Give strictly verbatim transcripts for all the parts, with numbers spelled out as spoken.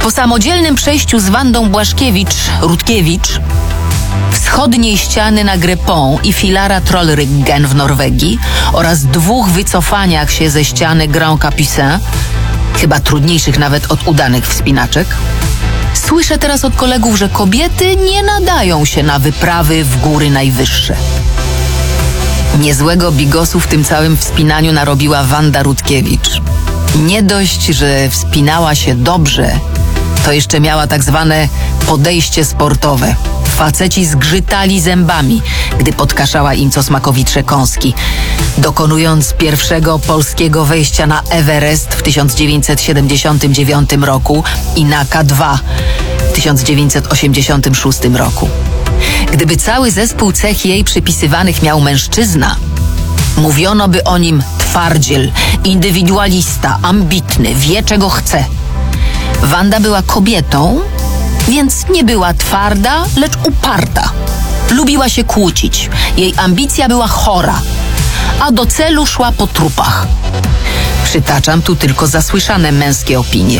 Po samodzielnym przejściu z Wandą Błaszkiewicz-Rutkiewicz wschodniej ściany na Grepon i filara Trollryggen w Norwegii oraz dwóch wycofaniach się ze ściany Grand Capucin, chyba trudniejszych nawet od udanych wspinaczek, słyszę teraz od kolegów, że kobiety nie nadają się na wyprawy w góry najwyższe. Niezłego bigosu w tym całym wspinaniu narobiła Wanda Rutkiewicz. Nie dość, że wspinała się dobrze, to jeszcze miała tak zwane podejście sportowe. Faceci zgrzytali zębami, gdy podkaszała im co smakowicze kąski, dokonując pierwszego polskiego wejścia na Everest w tysiąc dziewięćset siedemdziesiątym dziewiątym roku i na K dwa w tysiąc dziewięćset osiemdziesiątym szóstym roku. Gdyby cały zespół cech jej przypisywanych miał mężczyzna, mówiono by o nim twardziel, indywidualista, ambitny, wie czego chce. Wanda była kobietą, więc nie była twarda, lecz uparta. Lubiła się kłócić. Jej ambicja była chora, a do celu szła po trupach. Przytaczam tu tylko zasłyszane męskie opinie.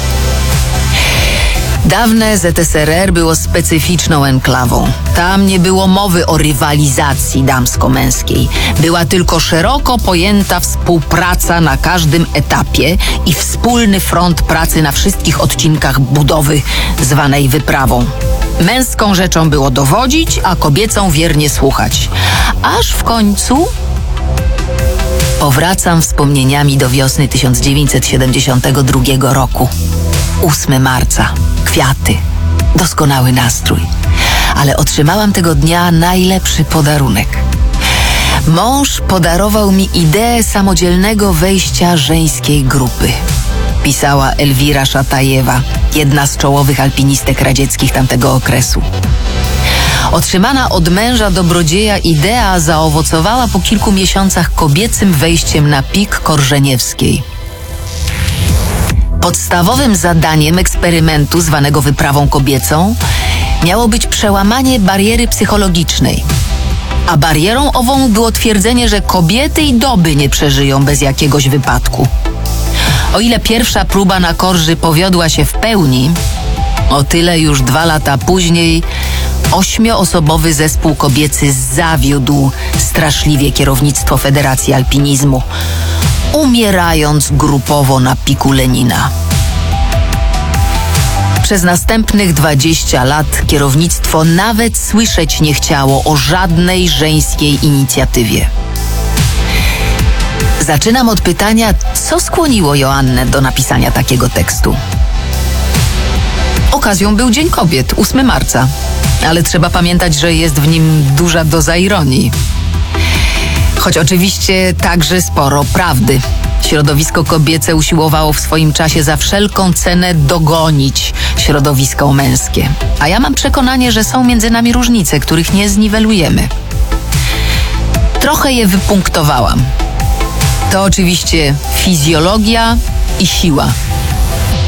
Dawne Z S R R było specyficzną enklawą. Tam nie było mowy o rywalizacji damsko-męskiej. Była tylko szeroko pojęta współpraca na każdym etapie i wspólny front pracy na wszystkich odcinkach budowy zwanej wyprawą. Męską rzeczą było dowodzić, a kobiecą wiernie słuchać. Aż w końcu powracam wspomnieniami do wiosny tysiąc dziewięćset siedemdziesiątego drugiego roku. ósmego marca. Kwiaty. Doskonały nastrój. Ale otrzymałam tego dnia najlepszy podarunek. Mąż podarował mi ideę samodzielnego wejścia żeńskiej grupy. Pisała Elwira Szatajewa, jedna z czołowych alpinistek radzieckich tamtego okresu. Otrzymana od męża dobrodzieja idea zaowocowała po kilku miesiącach kobiecym wejściem na pik Korżeniewskiej. Podstawowym zadaniem eksperymentu zwanego wyprawą kobiecą miało być przełamanie bariery psychologicznej. A barierą ową było twierdzenie, że kobiety i doby nie przeżyją bez jakiegoś wypadku. O ile pierwsza próba na Korży powiodła się w pełni, o tyle już dwa lata później ośmioosobowy zespół kobiecy zawiódł straszliwie kierownictwo Federacji Alpinizmu, umierając grupowo na piku Lenina. Przez następnych dwadzieścia lat kierownictwo nawet słyszeć nie chciało o żadnej żeńskiej inicjatywie. Zaczynam od pytania, co skłoniło Joannę do napisania takiego tekstu. Okazją był Dzień Kobiet, ósmego marca, ale trzeba pamiętać, że jest w nim duża doza ironii. Choć oczywiście także sporo prawdy. Środowisko kobiece usiłowało w swoim czasie za wszelką cenę dogonić środowisko męskie. A ja mam przekonanie, że są między nami różnice, których nie zniwelujemy. Trochę je wypunktowałam. To oczywiście fizjologia i siła.